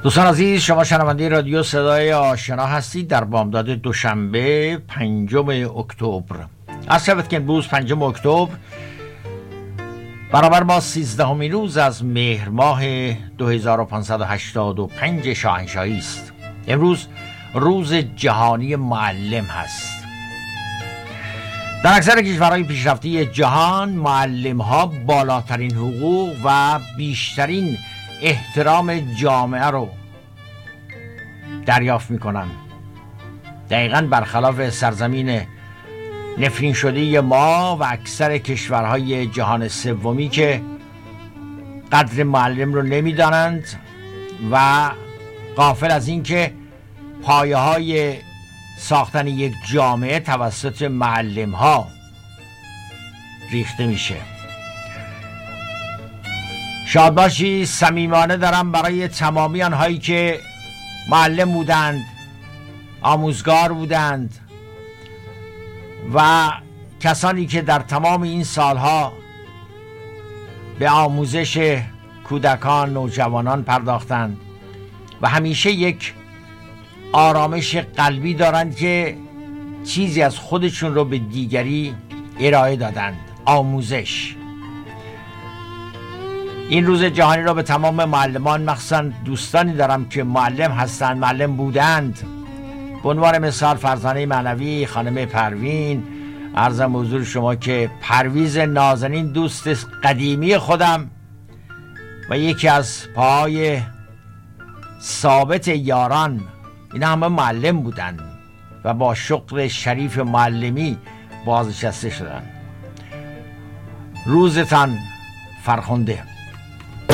دوستان عزیز، شما شنونده رادیو صدای آشنا هستید در بامداد دوشنبه 5 اکتبر. از شبت که امروز 5 اکتبر برابر با 13مین روز از مهر ماه 2585 شاهنشاهی است. امروز روز جهانی معلم هست. در اکثر کشورهای پیشرفته جهان معلم ها بالاترین حقوق و بیشترین احترام جامعه رو دریافت میکنن. دقیقاً برخلاف سرزمین نفرین شده ما و اکثر کشورهای جهان سومی که قدر معلم رو نمیدانند و غافل از این که پایه های ساختن یک جامعه توسط معلم ها ریخته میشه. شادباشی صمیمانه دارم برای تمامی آنهایی که معلم بودند، آموزگار بودند و کسانی که در تمام این سالها به آموزش کودکان، نوجوانان پرداختند و همیشه یک آرامش قلبی دارند که چیزی از خودشون رو به دیگری ارائه دادند. آموزش. این روز جهانی را به تمام معلمان، مخصوصا دوستانی دارم که معلم هستند، معلم بودند. به عنوان مثال فرزانه معنوی خانم پروین، عرضم حضور شما که پرویز نازنین دوست قدیمی خودم و یکی از پای ثابت یاران، این همه معلم بودند و با شغل شریف معلمی بازنشسته شدند. روزتان فرخنده.